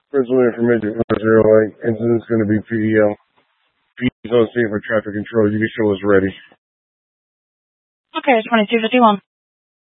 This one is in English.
Principal information 108. Incident's going to be PEL. PE's on scene for traffic control. You can show us ready. Okay, 2251.